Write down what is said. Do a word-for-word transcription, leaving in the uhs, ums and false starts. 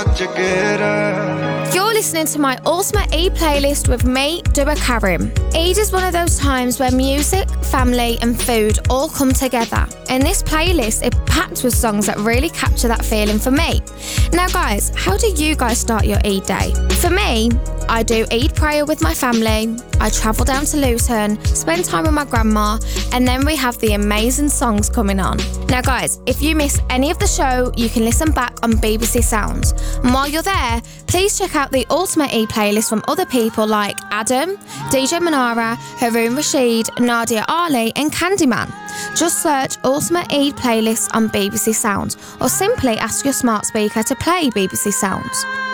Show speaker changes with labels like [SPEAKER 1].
[SPEAKER 1] You're listening to my Ultimate Eid playlist with me, Dua Karim. Eid is one of those times where music, family and food all come together. And this playlist is packed with songs that really capture that feeling for me. Now guys, how do you guys start your Eid day? For me, I do Eid prayer with my family, I travel down to Luton, spend time with my grandma, and then we have the amazing songs coming on. Now guys, if you miss any of the show, you can listen back on B B C Sounds. And while you're there, please check out the Ultimate Eid playlist from other people like Adam, D J Manara, Haroon Rashid, Nadia Ali and Candyman. Just search Ultimate Eid playlist on B B C Sounds or simply ask your smart speaker to play B B C Sounds.